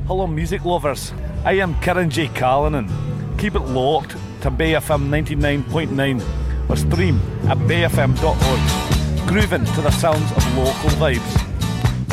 Hello music lovers, I am Kieran J. Callanan. Keep it locked to Bay FM 99.9 or stream at bayfm.org, grooving to the sounds of local vibes.